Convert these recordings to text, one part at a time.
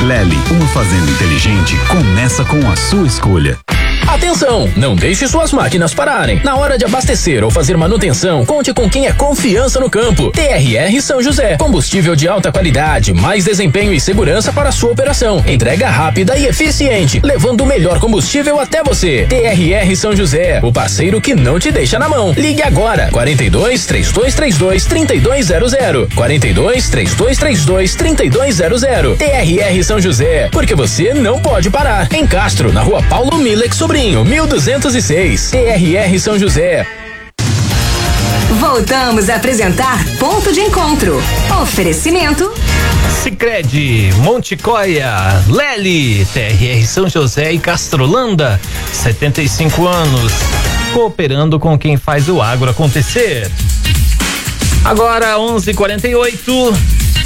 Lely, uma fazenda inteligente começa com a sua escolha. Atenção! Não deixe suas máquinas pararem. Na hora de abastecer ou fazer manutenção, conte com quem é confiança no campo. TRR São José. Combustível de alta qualidade, mais desempenho e segurança para a sua operação. Entrega rápida e eficiente, levando o melhor combustível até você. TRR São José, o parceiro que não te deixa na mão. Ligue agora. 42-3232-3200. 42-3232-3200. TRR São José, porque você não pode parar. Em Castro, na rua Paulo Milex Sobrinho, 1206. TRR São José. Voltamos a apresentar Ponto de Encontro. Oferecimento Sicredi, Monticoia, Lely, TRR São José e Castrolanda, 75 anos, cooperando com quem faz o agro acontecer. Agora 11:48,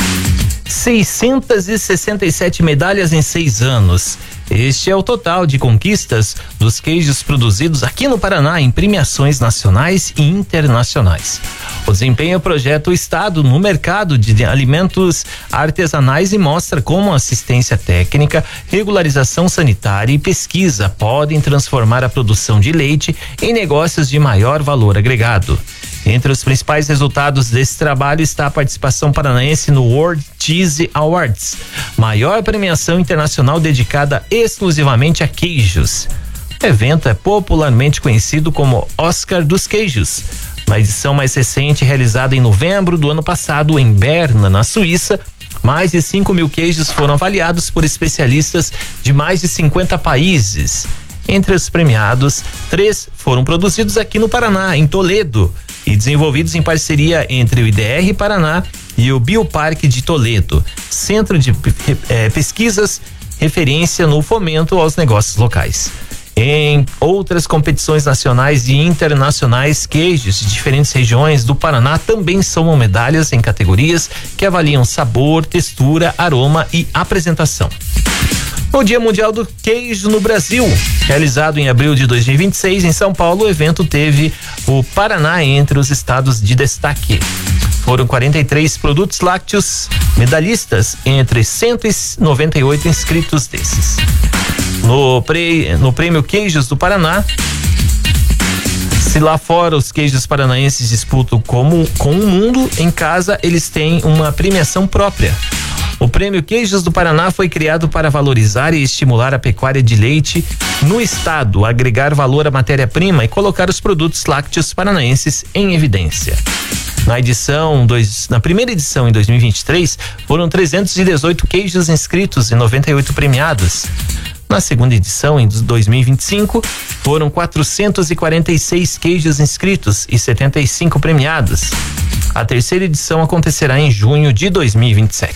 667 medalhas em 6 anos. Este é o total de conquistas dos queijos produzidos aqui no Paraná em premiações nacionais e internacionais. O desempenho projeta o estado no mercado de alimentos artesanais e mostra como assistência técnica, regularização sanitária e pesquisa podem transformar a produção de leite em negócios de maior valor agregado. Entre os principais resultados desse trabalho está a participação paranaense no World Cheese Awards, maior premiação internacional dedicada exclusivamente a queijos. O evento é popularmente conhecido como Oscar dos Queijos. Na edição mais recente, realizada em novembro do ano passado em Berna, na Suíça, mais de 5.000 queijos foram avaliados por especialistas de mais de 50 países. Entre os premiados, 3 foram produzidos aqui no Paraná, em Toledo, e desenvolvidos em parceria entre o IDR Paraná e o Bioparque de Toledo, centro de pesquisas, referência no fomento aos negócios locais. Em outras competições nacionais e internacionais, queijos de diferentes regiões do Paraná também somam medalhas em categorias que avaliam sabor, textura, aroma e apresentação. No Dia Mundial do Queijo no Brasil, realizado em abril de 2026 em São Paulo, o evento teve o Paraná entre os estados de destaque. Foram 43 produtos lácteos medalhistas entre 198 inscritos desses. No prêmio Queijos do Paraná, se lá fora os queijos paranaenses disputam com o mundo, em casa eles têm uma premiação própria. O Prêmio Queijos do Paraná foi criado para valorizar e estimular a pecuária de leite no estado, agregar valor à matéria-prima e colocar os produtos lácteos paranaenses em evidência. Na primeira edição, em 2023, foram 318 queijos inscritos e 98 premiados. Na segunda edição, em 2025, foram 446 queijos inscritos e 75 premiados. A terceira edição acontecerá em junho de 2027.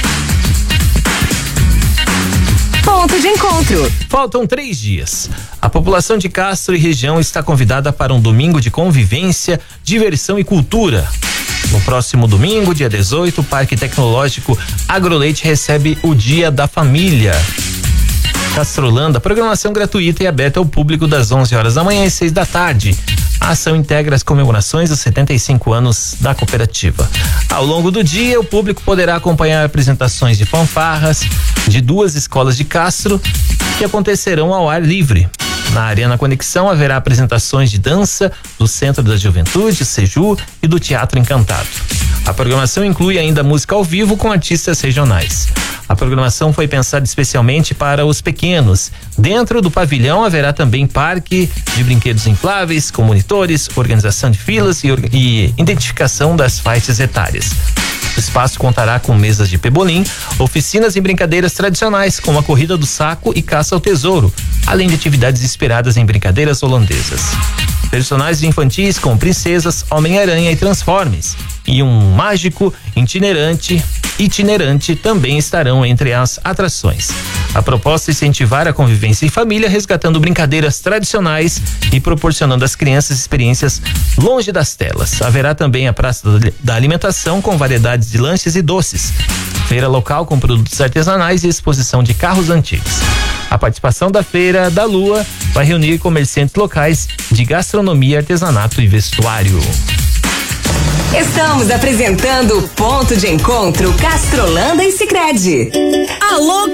Ponto de Encontro. Faltam 3 dias. A população de Castro e região está convidada para um domingo de convivência, diversão e cultura. No próximo domingo, dia 18, o Parque Tecnológico Agroleite recebe o Dia da Família. Castrolanda, programação gratuita e aberta ao público das 11 horas da manhã às 6 da tarde. A ação integra as comemorações dos 75 anos da cooperativa. Ao longo do dia, o público poderá acompanhar apresentações de fanfarras de 2 escolas de Castro que acontecerão ao ar livre. Na Arena Conexão haverá apresentações de dança do Centro da Juventude, Seju e do Teatro Encantado. A programação inclui ainda música ao vivo com artistas regionais. A programação foi pensada especialmente para os pequenos. Dentro do pavilhão haverá também parque de brinquedos infláveis, com monitores, organização de filas e identificação das faixas etárias. O espaço contará com mesas de pebolim, oficinas e brincadeiras tradicionais, como a corrida do saco e caça ao tesouro, além de atividades inspiradas em brincadeiras holandesas. Personagens infantis como princesas, Homem-Aranha e Transformers, e um mágico itinerante também estarão entre as atrações. A proposta é incentivar a convivência em família, resgatando brincadeiras tradicionais e proporcionando às crianças experiências longe das telas. Haverá também a Praça da Alimentação com variedades de lanches e doces, feira local com produtos artesanais e exposição de carros antigos. A participação da Feira da Lua vai reunir comerciantes locais de gastronomia, artesanato e vestuário. Estamos apresentando Ponto de Encontro Castrolanda e Sicredi. Alô